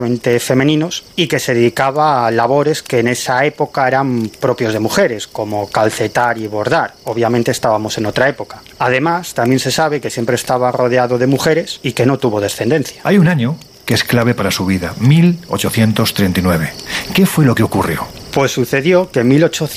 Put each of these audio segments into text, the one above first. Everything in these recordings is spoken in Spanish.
femeninos y que se dedicaba a labores que en esa época eran propios de mujeres, como calcetar y bordar. Obviamente estábamos en otra época. Además, también se sabe que siempre estaba rodeado de mujeres y que no tuvo descendencia. Hay un año que es clave para su vida, 1839. ¿Qué fue lo que ocurrió? Pues sucedió que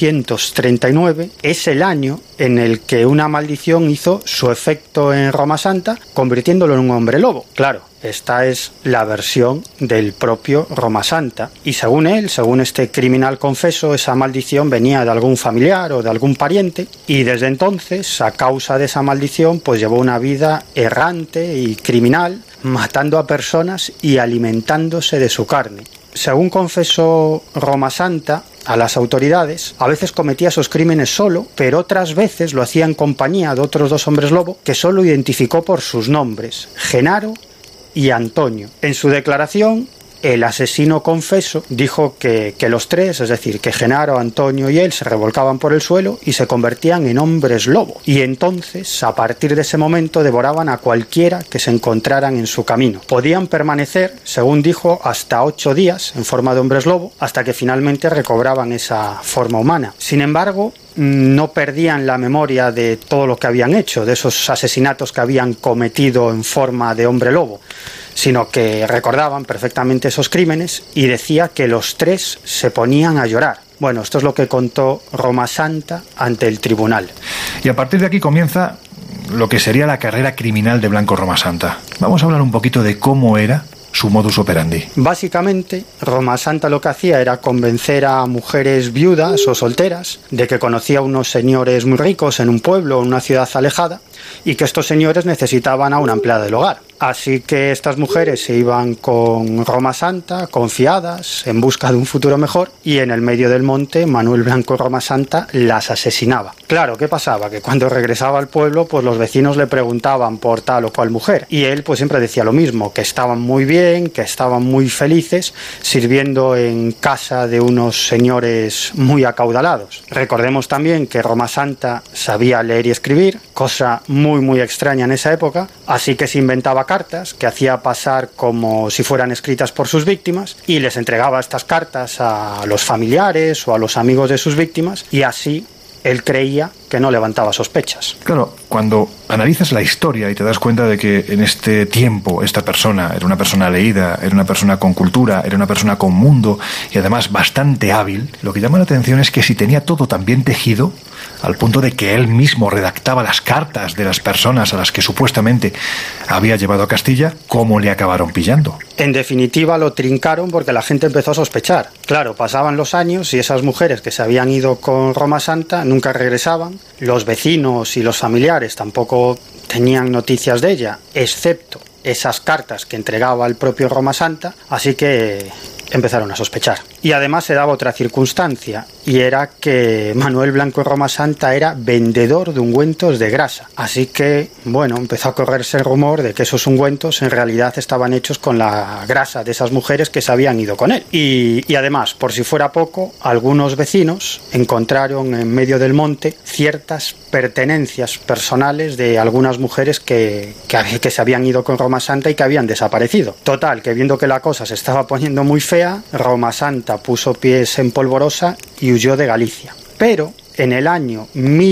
1839 es el año en el que una maldición hizo su efecto en Roma Santa, convirtiéndolo en un hombre lobo. Claro, esta es la versión del propio Roma Santa. Y según él, según este criminal confeso, esa maldición venía de algún familiar o de algún pariente. Y desde entonces, a causa de esa maldición, pues llevó una vida errante y criminal, matando a personas y alimentándose de su carne. Según confesó Roma Santa a las autoridades, a veces cometía esos crímenes solo, pero otras veces lo hacía en compañía de otros dos hombres lobo que solo identificó por sus nombres, Genaro y Antonio. En su declaración, el asesino confeso dijo que los tres, es decir, que Genaro, Antonio y él, se revolcaban por el suelo y se convertían en hombres lobo. Y entonces, a partir de ese momento, devoraban a cualquiera que se encontraran en su camino. Podían permanecer, según dijo, hasta 8 días en forma de hombres lobo, hasta que finalmente recobraban esa forma humana. Sin embargo, no perdían la memoria de todo lo que habían hecho, de esos asesinatos que habían cometido en forma de hombre lobo, sino que recordaban perfectamente esos crímenes y decía que los tres se ponían a llorar. Bueno, esto es lo que contó Roma Santa ante el tribunal. Y a partir de aquí comienza lo que sería la carrera criminal de Blanco Roma Santa. Vamos a hablar un poquito de cómo era su modus operandi. Básicamente, Roma Santa lo que hacía era convencer a mujeres viudas o solteras de que conocía a unos señores muy ricos en un pueblo o en una ciudad alejada y que estos señores necesitaban a una empleada del hogar. Así que estas mujeres se iban con Roma Santa, confiadas, en busca de un futuro mejor, y en el medio del monte Manuel Blanco Roma Santa las asesinaba. Claro, ¿qué pasaba? Que cuando regresaba al pueblo, pues los vecinos le preguntaban por tal o cual mujer, y él pues siempre decía lo mismo, que estaban muy bien, que estaban muy felices, sirviendo en casa de unos señores muy acaudalados. Recordemos también que Roma Santa sabía leer y escribir, cosa muy extraña en esa época, así que se inventaba cartas que hacía pasar como si fueran escritas por sus víctimas y les entregaba estas cartas a los familiares o a los amigos de sus víctimas, y así él creía que no levantaba sospechas. Claro, cuando analizas la historia y te das cuenta de que en este tiempo esta persona era una persona leída, era una persona con cultura, era una persona con mundo y además bastante hábil, lo que llama la atención es que si tenía todo tan bien tejido, al punto de que él mismo redactaba las cartas de las personas a las que supuestamente había llevado a Castilla, ¿cómo le acabaron pillando? En definitiva lo trincaron porque la gente empezó a sospechar. Claro, pasaban los años y esas mujeres que se habían ido con Roma Santa nunca regresaban. Los vecinos y los familiares tampoco tenían noticias de ella, excepto esas cartas que entregaba el propio Roma Santa, así que empezaron a sospechar. Y además se daba otra circunstancia, y era que Manuel Blanco Roma Santa era vendedor de ungüentos de grasa. Así que, bueno, empezó a correrse el rumor de que esos ungüentos en realidad estaban hechos con la grasa de esas mujeres que se habían ido con él. Y además, por si fuera poco, algunos vecinos encontraron en medio del monte ciertas pertenencias personales de algunas mujeres que se habían ido con Roma Santa y que habían desaparecido. Total, que viendo que la cosa se estaba poniendo muy fea, Roma Santa puso pies en polvorosa y huyó de Galicia. Pero en el año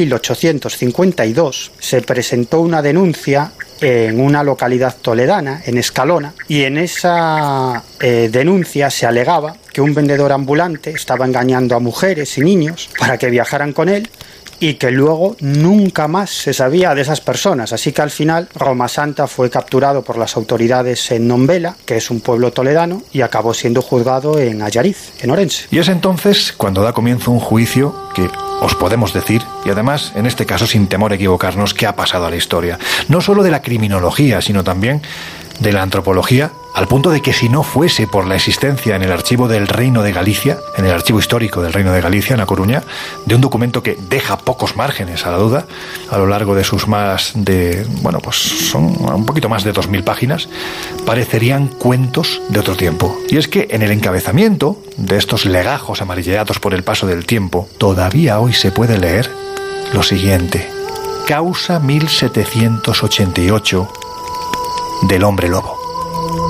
1852 se presentó una denuncia en una localidad toledana, en Escalona, y en esa denuncia se alegaba que un vendedor ambulante estaba engañando a mujeres y niños para que viajaran con él, y que luego nunca más se sabía de esas personas. Así que al final Roma Santa fue capturado por las autoridades en Nombela, que es un pueblo toledano, y acabó siendo juzgado en Allariz, en Orense. Y es entonces cuando da comienzo un juicio que os podemos decir, y además en este caso sin temor a equivocarnos, que ha pasado a la historia. No solo de la criminología, sino también de la antropología, al punto de que si no fuese por la existencia en el archivo del Reino de Galicia, en el archivo histórico del Reino de Galicia, en A Coruña, de un documento que deja pocos márgenes a la duda, a lo largo de sus son un poquito más de 2000 páginas, parecerían cuentos de otro tiempo. Y es que en el encabezamiento de estos legajos amarilleados por el paso del tiempo, todavía hoy se puede leer lo siguiente: Causa 1788 del hombre lobo.